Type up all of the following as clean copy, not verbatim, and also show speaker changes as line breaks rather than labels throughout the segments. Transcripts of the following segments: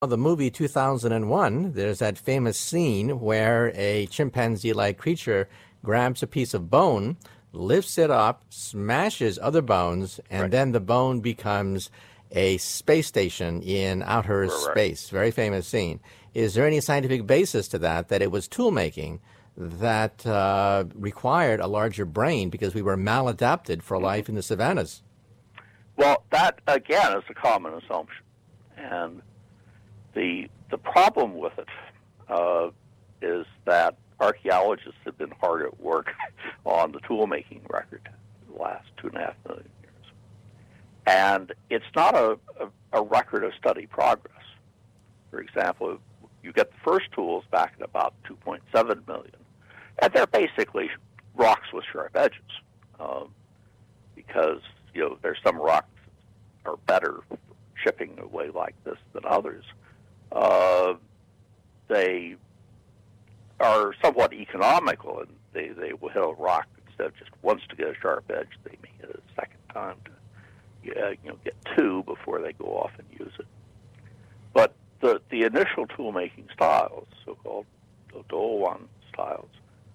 The movie 2001, there's that famous scene where a chimpanzee-like creature grabs a piece of bone, lifts it up, smashes other bones, and
Right.
then the bone becomes a space station in outer
Right.
space. Very famous scene. Is there any scientific basis to that, that it was tool making that required a larger brain because we were maladapted for
Mhm.
life in the savannas?
Well, that again is a common assumption, and the problem with it is that archaeologists have been hard at work on the tool making record the last 2.5 million years, and it's not a record of steady progress. For example, you get the first tools back at about 2.7 million, and they're basically rocks with sharp edges, because there's some rocks that are better for chipping away like this than others. Uh, they are somewhat economical, and they will hit a rock instead of just once to get a sharp edge. They may hit it a second time to get two before they go off and use it. But the initial tool making styles, so-called Dolowan styles,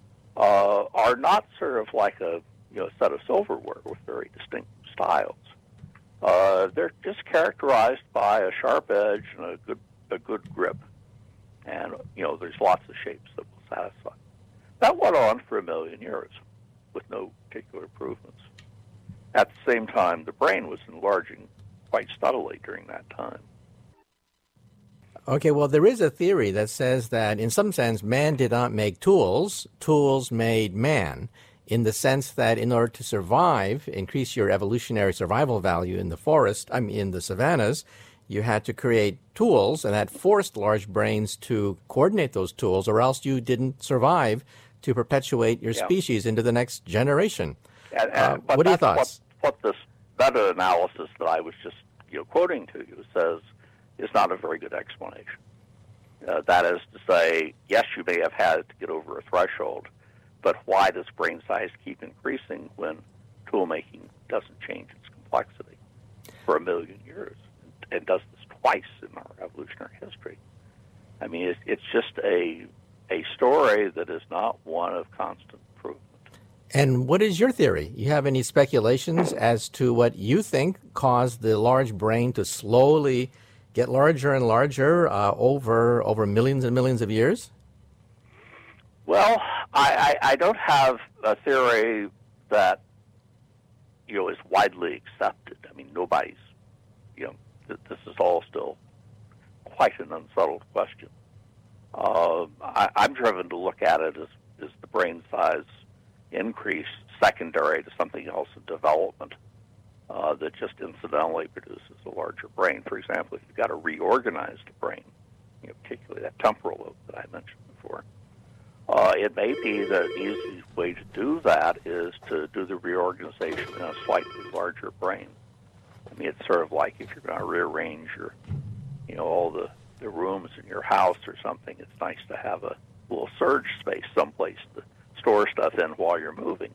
are not sort of like a set of silverware with very distinct styles. They're just characterized by a sharp edge and a good grip, and there's lots of shapes that will satisfy. That went on for 1 million years with no particular improvements. At the same time, the brain was enlarging quite steadily during that time.
Okay, well, there is a theory that says that in some sense, man did not make tools, tools made man, in the sense that in order to survive, increase your evolutionary survival value in the forest, in the savannas, you had to create tools, and that forced large brains to coordinate those tools, or else you didn't survive to perpetuate your
Yeah.
species into the next generation.
But
What are your
that's
thoughts?
what this meta-analysis that I was just quoting to you says is not a very good explanation. That is to say, yes, you may have had to get over a threshold, but why does brain size keep increasing when tool making doesn't change its complexity for 1 million years and does this twice in our evolutionary history? I mean, it's just a story that is not one of constant improvement.
And what is your theory? You have any speculations as to what you think caused the large brain to slowly get larger and larger over millions and millions of years?
Well, I don't have a theory that is widely accepted. I mean, nobody's this is all still quite an unsettled question. I'm driven to look at it as the brain size increase secondary to something else in development that just incidentally produces a larger brain. For example, if you've got a reorganized brain, particularly that temporal lobe that I mentioned before, it may be that an easy way to do that is to do the reorganization in a slightly larger brain. I mean, it's sort of like if you're going to rearrange all the rooms in your house or something, it's nice to have a little surge space someplace to store stuff in while you're moving.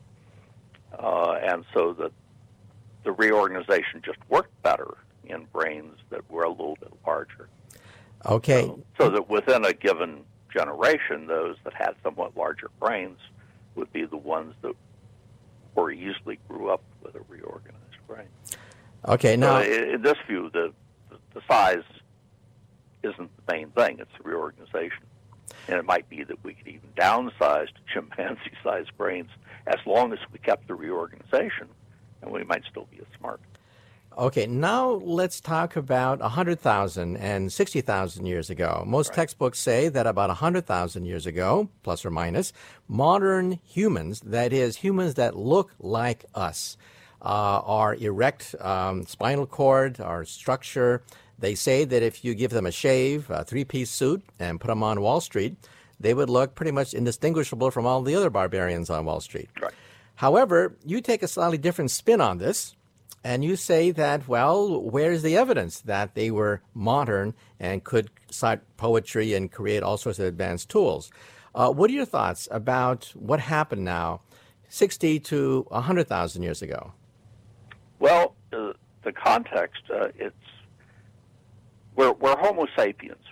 And so the reorganization just worked better in brains that were a little bit larger.
Okay.
So that within a given generation, those that had somewhat larger brains would be the ones that more easily grew up with a reorganized brain.
Okay, now,
in this view, the size isn't the main thing. It's the reorganization. And it might be that we could even downsize to chimpanzee-sized brains as long as we kept the reorganization, and we might still be as smart.
Okay, now let's talk about 100,000 and 60,000 years ago. Most textbooks say that about 100,000 years ago, plus or minus, modern humans, that is, humans that look like us, our erect spinal cord, our structure. They say that if you give them a shave, a three-piece suit, and put them on Wall Street, they would look pretty much indistinguishable from all the other barbarians on Wall Street.
Right.
However, you take a slightly different spin on this, and you say that, well, where's the evidence that they were modern and could cite poetry and create all sorts of advanced tools? What are your thoughts about what happened now 60 to 100,000 years ago?
Well, the context, we're Homo sapiens.